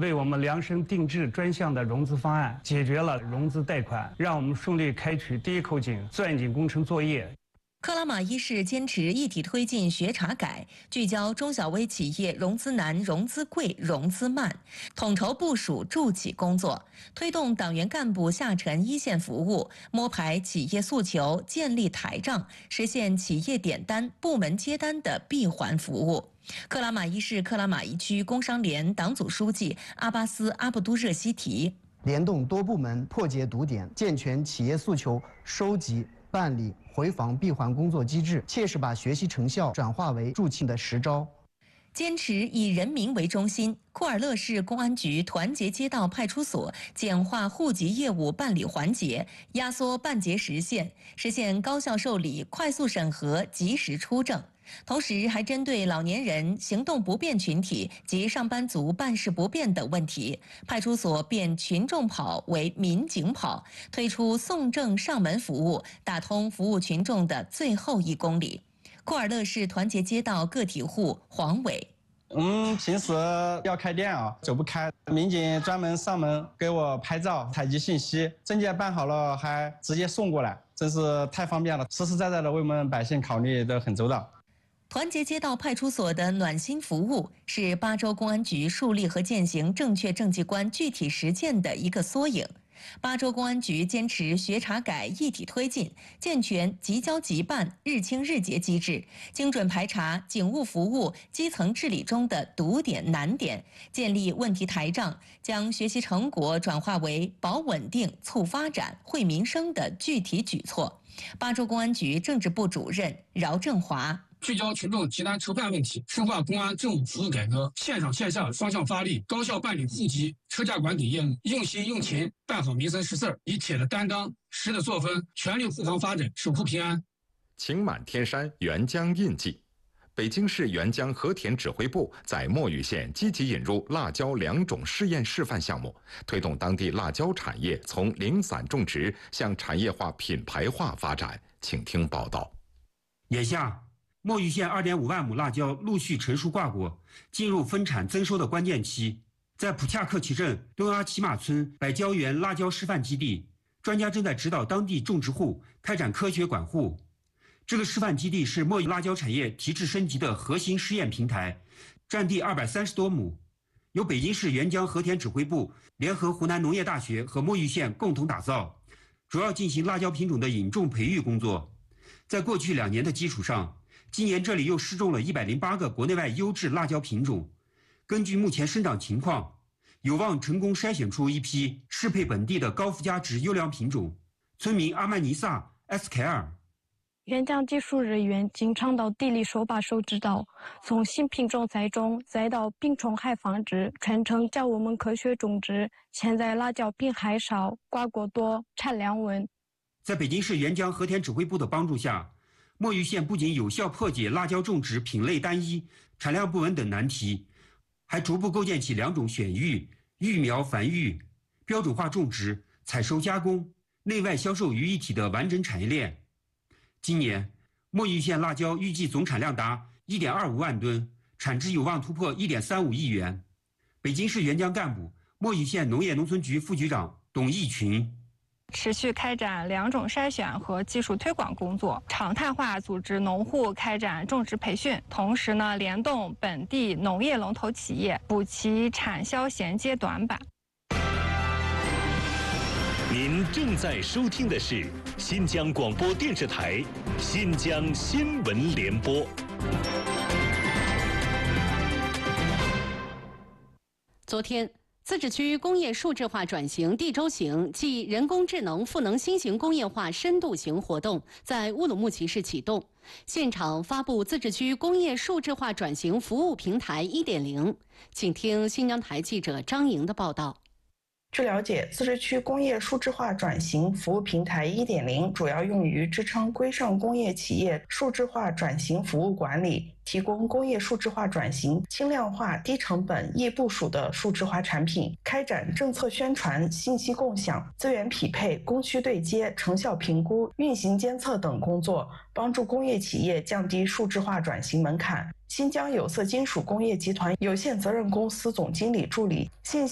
为我们量身定制专项的融资方案，解决了融资贷款，让我们顺利开取第一口井钻井工程作业。 克拉玛依市坚持一体推进学查改，聚焦中小微企业融资难、融资贵、融资慢，统筹部署助企工作，推动党员干部下沉一线服务，摸排企业诉求，建立台账，实现企业点单、部门接单的闭环服务。克拉玛依市克拉玛依区工商联党组书记阿巴斯·阿布都热西提， 联动多部门破解堵点，健全企业诉求收集、办理、回访闭环工作机制，切实把学习成效转化为助庆的实招。 坚持以人民为中心，库尔勒市公安局团结街道派出所简化户籍业务办理环节，压缩办结时限，实现高效受理、快速审核、及时出证。同时，还针对老年人、行动不便群体及上班族办事不便等问题，派出所变群众跑为民警跑，推出送证上门服务，打通服务群众的最后1公里。库尔勒市团结街道个体户黄伟。 平时要开店啊，走不开，民警专门上门给我拍照、采集信息，证件办好了还直接送过来，真是太方便了，实实在在的为我们百姓考虑得很周到。 团结街道派出所的暖心服务是巴州公安局树立和践行正确政绩观具体实践的一个缩影。巴州公安局坚持学查改一体推进，健全即交即办、日清日结机制，精准排查警务服务基层治理中的堵点难点，建立问题台账，将学习成果转化为保稳定、促发展、惠民生的具体举措。巴州公安局政治部主任饶正华。 聚焦群众急难愁盼问题，深化公安政务服务改革，线上线下双向发力，高效办理户籍、车价管理业务，用心用情办好民生实事，以铁的担当、实的作风，全力护航发展，守护平安。 晴满天山，沅江印记。北京市沅江和田指挥部在墨峪县积极引入辣椒2种试验示范项目，推动当地辣椒产业从零散种植向产业化、品牌化发展。请听报道。 眼下，墨峪县2.5万亩辣椒陆续成熟挂果，进入分产增收的关键期。在普恰克旗镇敦阿齐马村百椒园辣椒示范基地，专家正在指导当地种植户开展科学管护。这个示范基地是墨峪辣椒产业提质升级的核心试验平台，占地230多亩，由北京市沅江和田指挥部联合湖南农业大学和墨峪县共同打造，主要进行辣椒品种的引种培育工作。在过去2年的基础上，今年这里又试种了108个国内外优质辣椒品种，根据目前生长情况，有望成功筛选出一批适配本地的高附加值优良品种。村民阿曼尼萨·埃斯凯尔。 沅江技术人员经常到地里手把手指导，从新品种栽种再到病虫害防治，全程教我们科学种植。现在辣椒病害少，瓜果多，产量稳。 在北京市沅江和田指挥部的帮助下，墨峪县不仅有效破解辣椒种植品类单一、产量不稳等难题，还逐步构建起2种选育、育苗繁育、标准化种植、采收加工、内外销售于一体的完整产业链。今年，墨峪县辣椒预计总产量达1.25万吨，产值有望突破1.35亿元。北京市沅江干部、墨峪县农业农村局副局长董义群。 持续开展2种筛选和技术推广工作，常态化组织农户开展种植培训，同时呢，联动本地农业龙头企业，补齐产销衔接短板。 您正在收听的是新疆广播电视台新疆新闻联播。 昨天，自治区工业数字化转型地周行暨人工智能赋能新型工业化深度行活动在乌鲁木齐市启动，现场发布自治区工业数字化转型服务平台 1.0。请听新疆台记者张莹的报道。 据了解，自治区工业数字化转型服务平台 1.0 主要用于支撑规上工业企业数字化转型服务管理，提供工业数字化转型轻量化、低成本、易部署的数字化产品，开展政策宣传、信息共享、资源匹配、供需对接、成效评估、运行监测等工作，帮助工业企业降低数字化转型门槛。新疆有色金属工业集团有限责任公司总经理助理、信息